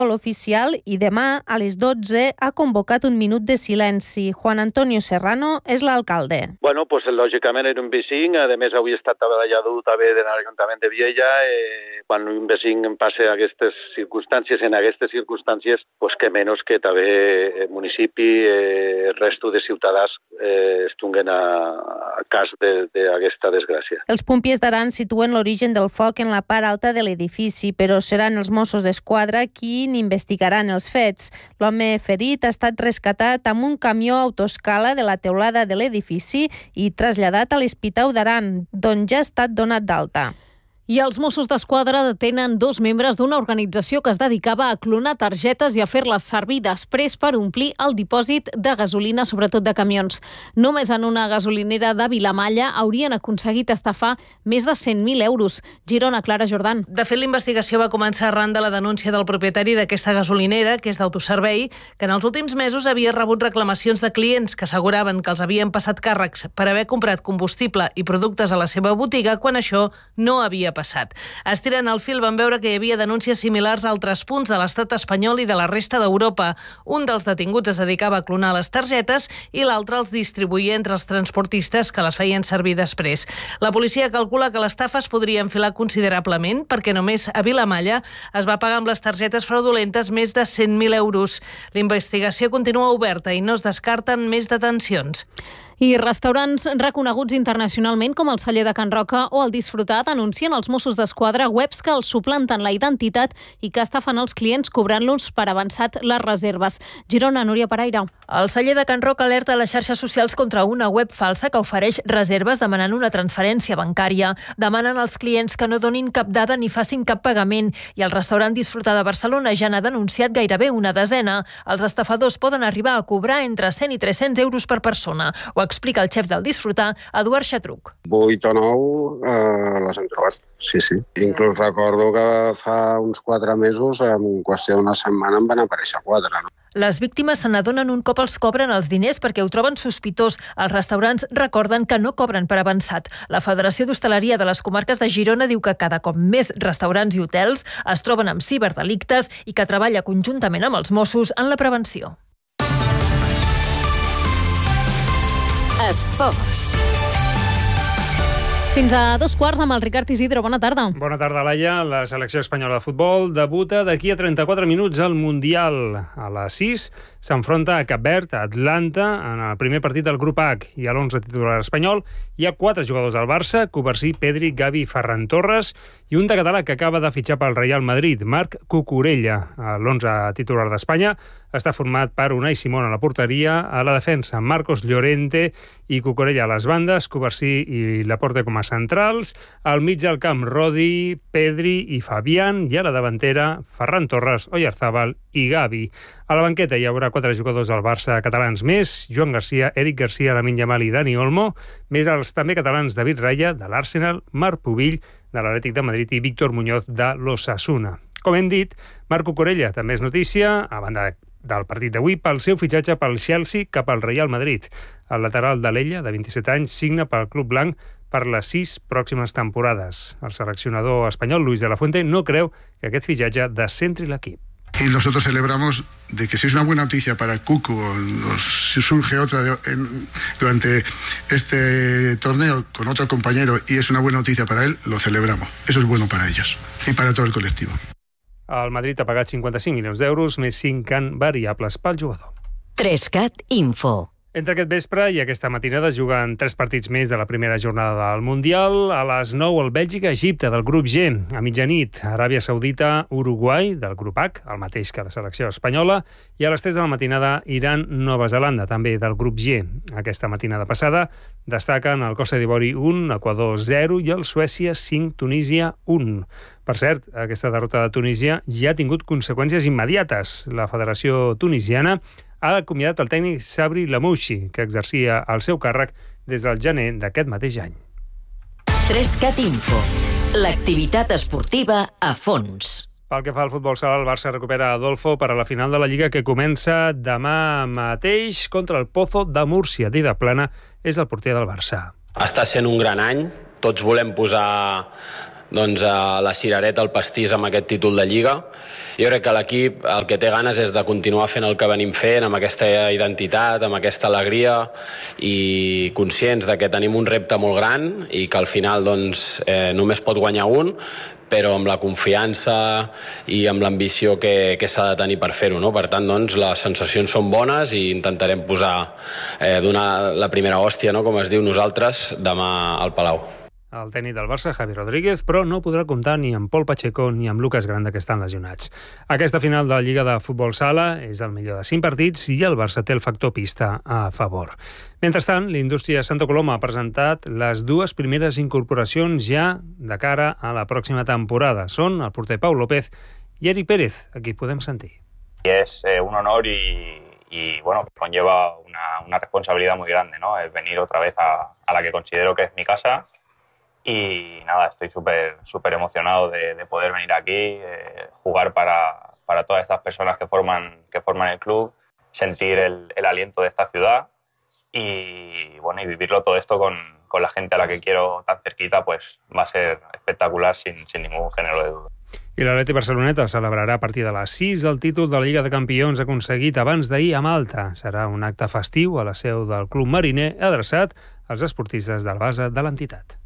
oficial i demà a les 12 ha convocat un minut de silenci. Juan Antonio Serrano és l'alcalde. Bueno, pues lògicament era un vecí, a més avui he estat treballador també de l'Ajuntament de Viella. Quan un vecí passa aquestes circumstàncies, pues que menys que també el municipi, el resto de ciutadans estunguen a cas d'aquesta desgràcia. Els pompiers d'Aran situen l'origen del foc en la part alta de l'edifici, però seran els Mossos d'Esquadra qui investigaran els fets. L'home ferit ha estat rescatat amb un camió autoescala de la teulada de l'edifici i traslladat a l'Hospital d'Aran, d'on ja ha estat donat d'alta. I els Mossos d'Esquadra detenen 2 membres d'una organització que es dedicava a clonar targetes i a fer-les servir després per omplir el dipòsit de gasolina, sobretot de camions. Només en una gasolinera de Vilamalla haurien aconseguit estafar més de 100.000 euros. Girona, Clara Jordan. De fet, la investigació va començar arran de la denúncia del propietari d'aquesta gasolinera, que és d'autoservei, que en els últims mesos havia rebut reclamacions de clients que asseguraven que els havien passat càrrecs per haver comprat combustible i productes a la seva botiga quan això no havia passat. Estirant el fil van veure que hi havia denúncies similars a altres punts de l'estat espanyol i de la resta d'Europa. Un dels detinguts es dedicava a clonar les targetes i l'altre els distribuïa entre els transportistes que les feien servir després. La policia calcula que l'estafa es podria enfilar considerablement perquè només a Vilamalla es va pagar amb les targetes fraudulentes més de 100.000 euros. La investigació continua oberta i no es descarten més detencions. I restaurants reconeguts internacionalment com el Celler de Can Roca o el Disfrutat anuncien als Mossos d'Esquadra webs que els suplanten la identitat i que estafen els clients cobrant-los per avançat les reserves. Girona, Núria Paraire. El Celler de Can Roca alerta a les xarxes socials contra una web falsa que ofereix reserves demanant una transferència bancària. Demanen als clients que no donin cap dada ni facin cap pagament i el restaurant Disfrutat de Barcelona ja n'ha denunciat gairebé una desena. Els estafadors poden arribar a cobrar entre 100 i 300 euros per persona. Ho explica el xef del Disfrutar, Eduard Xatruc. 8 o 9 les hem trobat, sí. Inclús recordo que fa uns 4 mesos, en qüestió d'una setmana, en van aparèixer 4. No? Les víctimes se n'adonen un cop els cobren els diners perquè ho troben sospitós. Els restaurants recorden que no cobren per avançat. La Federació d'Hostaleria de les Comarques de Girona diu que cada cop més restaurants i hotels es troben amb ciberdelictes i que treballa conjuntament amb els Mossos en la prevenció. Esports. Fins a 2:15 amb el Ricard Isidro. Bona tarda. Bona tarda, Laia. La selecció espanyola de futbol debuta d'aquí a 34 minuts al Mundial. A les 6 s'enfronta a Cap Verd, a Atlanta, en el primer partit del grup H. Hi ha l'11 titular espanyol. Hi ha 4 jugadors del Barça, Covarsí, Pedri, Gavi i Ferran Torres, i un de català que acaba de fitxar pel Real Madrid, Marc Cucurella. L'11 titular d'Espanya està format per Unai Simón a la porteria, a la defensa Marcos Llorente i Cucurella a les bandes, Covarsí i Laporte com a centrals, al mig del camp Rodi, Pedri i Fabián, i a la davantera Ferran Torres, Oyarzabal i Gavi. A la banqueta hi haurà 4 jugadors del Barça catalans més, Joan Garcia, Eric Garcia, Lamine Yamal i Dani Olmo, més els també catalans David Raya, de l'Arsenal, Marc Pubill, de l'Atlètic de Madrid, i Víctor Muñoz, de l'Osasuna. Com hem dit, Marc Cucurella també és notícia, a banda del partit d'avui, pel seu fitxatge pel Chelsea cap al Real Madrid. El lateral de l'Ella, de 27 anys, signa pel Club Blanc per les 6 pròximes temporades. El seleccionador espanyol, Luis de la Fuente, no creu que aquest fitxatge descentri l'equip. Y nosotros celebramos de que si es una buena noticia para Cucu o si surge otra durante este torneo con otro compañero y es una buena noticia para él, lo celebramos. Eso es bueno para ellos y para todo el colectivo. El Madrid ha pagat 55 milions d'euros, més 5 en variables pel jugador. 3CAT Info. Entre aquest vespre i aquesta matinada es juguen 3 partits més de la primera jornada del Mundial. A les 9 el Bèlgica-Egipte del grup G. A mitjanit, Aràbia Saudita-Uruguai del grup H, el mateix que la selecció espanyola. I a les 3 de la matinada Iran-Nova Zelanda, també del grup G. Aquesta matinada passada destaquen el Costa d'Ivori 1, Equador 0 i el Suècia 5, Tunísia 1. Per cert, aquesta derrota de Tunísia ja ha tingut conseqüències immediates. La Federació Tunisiana ha acomiadat el tècnic Sabri Lamouchi, que exercia el seu càrrec des del gener d'aquest mateix any. 3CAT Info. L'activitat esportiva a fons. Pel que fa al futbol sala, el Barça recupera Adolfo per a la final de la Lliga que comença demà mateix contra el Pozo de Múrcia. Dida Plana és el porter del Barça. Està sent un gran any. Tots volem posar doncs, la cirereta, el pastís amb aquest títol de Lliga. Jo crec que l'equip el que té ganes és de continuar fent el que venim fent, amb aquesta identitat, amb aquesta alegria, i conscients de que tenim un repte molt gran i que al final doncs, només pot guanyar un, però amb la confiança i amb l'ambició que s'ha de tenir per fer-ho, no? Per tant, doncs, les sensacions són bones i intentarem donar la primera hòstia, no? Com es diu nosaltres, demà al Palau. El tècnic del Barça, Javi Rodríguez, però no podrà comptar ni amb Pol Pacheco ni amb Lucas Granda, que estan lesionats. Aquesta final de la Lliga de Futbol Sala és el millor de 5 partits i el Barça té el factor pista a favor. Mentrestant, l'Indústria Santa Coloma ha presentat les 2 primeres incorporacions ja de cara a la pròxima temporada. Són el porter Pau López y Eric Pérez. Aquí podem sentir. Es un honor y bueno, conlleva una responsabilidad muy grande, ¿no? El venir otra vez a la que considero que es mi casa. Y nada, estoy súper emocionado de poder venir aquí, jugar para todas estas personas que forman el club, sentir el aliento de esta ciudad y bueno, y vivirlo todo esto con la gente a la que quiero tan cerquita, pues va a ser espectacular sin ningún género de duda. I l'Atleti Barceloneta celebrarà a partir de les 6 el títol de la Lliga de Campions aconseguit abans d'ahir a Malta. Serà un acte festiu a la seu del club mariner adreçat als esportistes del base de l'entitat.